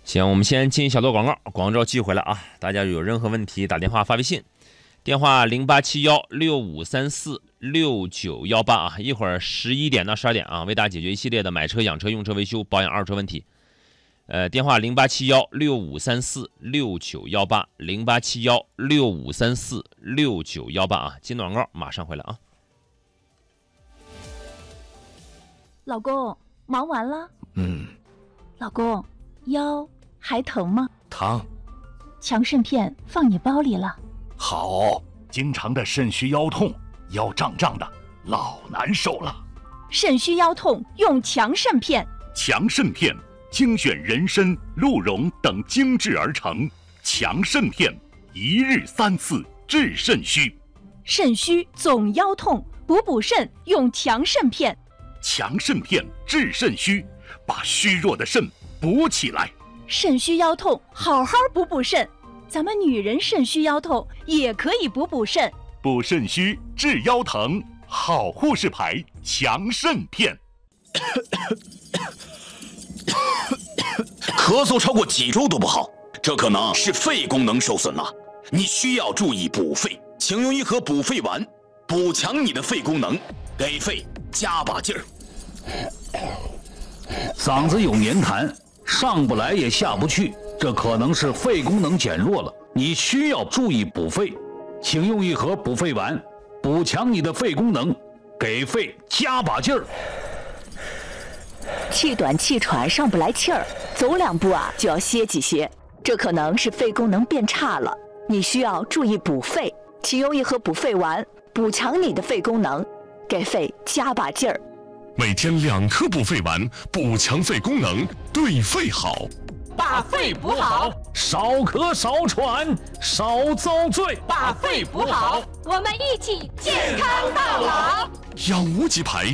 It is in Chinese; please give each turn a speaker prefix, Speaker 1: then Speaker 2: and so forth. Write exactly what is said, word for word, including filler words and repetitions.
Speaker 1: 行，我们先进小段广告，广告寄回来啊！大家有任何问题打电话发微信，电话零八七幺六五三四六九幺八啊！一会儿十一点到十二点啊，为大家解决一系列的买车、养车、用车、维修、保养、二手车问题。呃，电话零八七幺六五三四六九幺八，零八七幺六五三四六九幺八啊！进广告马上回来啊！
Speaker 2: 老公，忙完了？
Speaker 3: 嗯。
Speaker 2: 老公，腰还疼吗？
Speaker 3: 疼。
Speaker 2: 强肾片放你包里了。
Speaker 3: 好，经常的肾虚腰痛，腰胀胀的，老难受了。
Speaker 2: 肾虚腰痛用强肾片。
Speaker 3: 强肾片精选人参、鹿茸等精制而成，强肾片一日三次治肾虚。
Speaker 2: 肾虚总腰痛，补补肾用强肾片。
Speaker 3: 强肾片治肾虚，把虚弱的肾补起来。
Speaker 2: 肾虚腰痛，好好补补肾。咱们女人肾虚腰痛也可以补补肾。
Speaker 3: 补肾虚治腰疼，好护士牌强肾片。
Speaker 4: 咳嗽超过几周都不好，这可能是肺功能受损了。你需要注意补肺，请用一盒补肺丸，补强你的肺功能，给肺加把劲儿。
Speaker 5: 嗓子有黏痰，上不来也下不去，这可能是肺功能减弱了，你需要注意补肺，请用一盒补肺丸，补强你的肺功能，给肺加把劲儿。
Speaker 6: 气短气喘上不来气儿，走两步啊就要歇几歇，这可能是肺功能变差了，你需要注意补肺，请用一盒补肺丸，补强你的肺功能，给肺加把劲儿。
Speaker 7: 每天两颗补肺丸，补强肺功能，对肺好。
Speaker 8: 把肺补好，
Speaker 5: 少咳少喘少遭罪。
Speaker 8: 把肺补好，我们一起健康到老。
Speaker 7: 养无极牌